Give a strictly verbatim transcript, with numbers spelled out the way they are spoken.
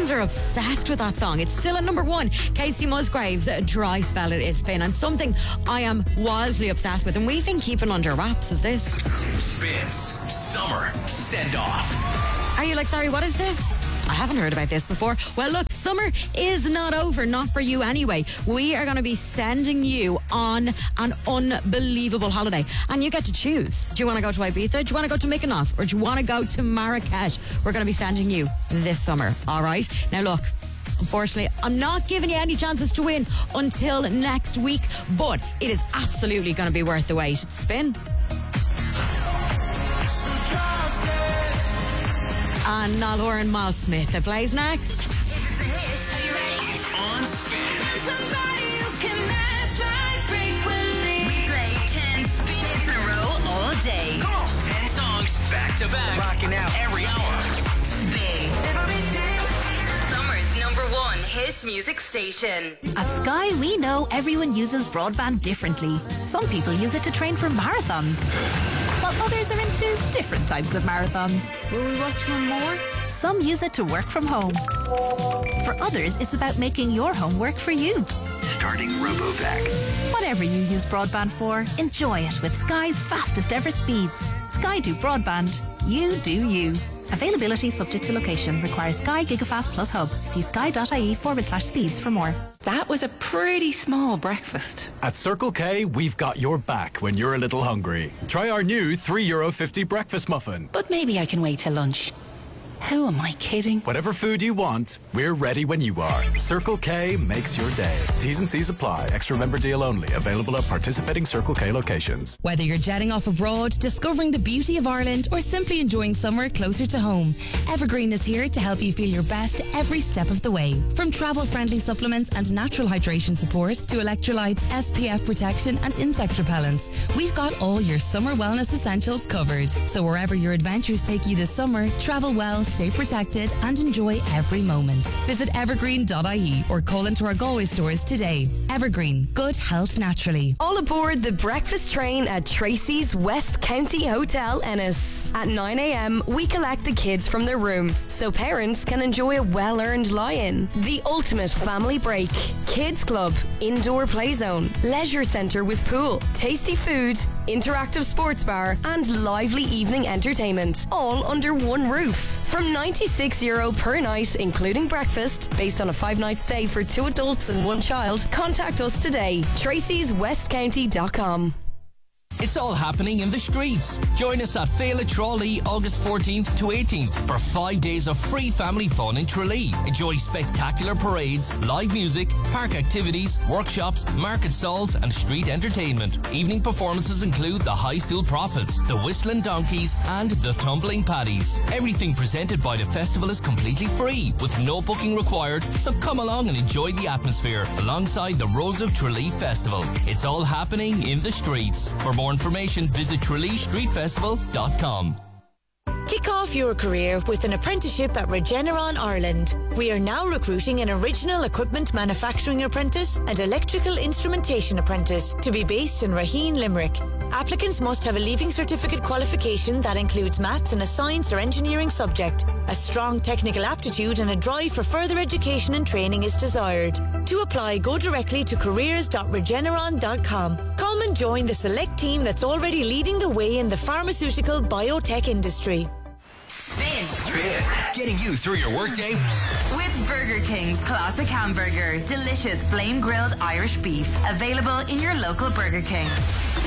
girls are obsessed with that song. It's still at number one. Casey Musgraves' Dry Spell It Is Spin. And something I am wildly obsessed with, and we've been keeping under wraps, is this. Spins Summer Send Off. Are you like, sorry, what is this? I haven't heard about this before. Well, look, summer is not over, not for you anyway. We are going to be sending you on an unbelievable holiday, and you get to choose. Do you want to go to Ibiza? Do you want to go to Mykonos? Or do you want to go to Marrakesh? We're going to be sending you this summer, all right? Now, look, unfortunately, I'm not giving you any chances to win until next week, but it is absolutely going to be worth the wait. Spin. And Nalhor and Miles Smith. It plays next. It's on Spin. Somebody who can match my frequency. We play ten spin hits in a row all day. Come on. Ten songs back to back. Rocking out every hour. Spin. Summer's number one hit music station. At Sky, we know everyone uses broadband differently. Some people use it to train for marathons, while others are into different types of marathons. Will we watch one more? Some use it to work from home. For others, it's about making your home work for you. Starting RoboVac. Whatever you use broadband for, enjoy it with Sky's fastest ever speeds. Sky do broadband. You do you. Availability subject to location. Requires Sky Gigafast Plus Hub. See sky.ie forward slash speeds for more. That was a pretty small breakfast. At Circle K, we've got your back when you're a little hungry. Try our new three euro fifty breakfast muffin. But maybe I can wait till lunch. Who am I kidding? Whatever food you want, we're ready when you are. Circle K makes your day. T's and C's apply. Extra member deal only. Available at participating Circle K locations. Whether you're jetting off abroad, discovering the beauty of Ireland, or simply enjoying summer closer to home, Evergreen is here to help you feel your best every step of the way. From travel-friendly supplements and natural hydration support to electrolytes, S P F protection and insect repellents, we've got all your summer wellness essentials covered. So wherever your adventures take you this summer, travel well, stay protected and enjoy every moment. Visit evergreen dot I E or call into our Galway stores today. Evergreen, good health naturally. All aboard the breakfast train at Tracy's West County Hotel Ennis. At nine a.m, we collect the kids from their room so parents can enjoy a well-earned lie-in. The ultimate family break. Kids club, indoor play zone, leisure centre with pool, tasty food, interactive sports bar and lively evening entertainment. All under one roof. From ninety-six euro per night, including breakfast, based on a five-night stay for two adults and one child, contact us today. Tracys West County dot com. It's all happening in the streets. Join us at Féile Tralee August fourteenth to eighteenth for five days of free family fun in Tralee. Enjoy spectacular parades, live music, park activities, workshops, market stalls and street entertainment. Evening performances include the High Stool Prophets, the Whistling Donkeys and the Tumbling Paddies. Everything presented by the festival is completely free with no booking required, so come along and enjoy the atmosphere alongside the Rose of Tralee Festival. It's all happening in the streets. For more information, visit tralee street festival dot com. Kick off your career with an apprenticeship at Regeneron Ireland. We are now recruiting an original equipment manufacturing apprentice and electrical instrumentation apprentice to be based in Raheen, Limerick. Applicants must have a leaving certificate qualification that includes maths and a science or engineering subject. A strong technical aptitude and a drive for further education and training is desired. To apply, go directly to careers dot regeneron dot com. Come and join the select team that's already leading the way in the pharmaceutical biotech industry. Spin. Spin. Getting you through your workday. With Burger King's classic hamburger. Delicious flame grilled Irish beef. Available in your local Burger King.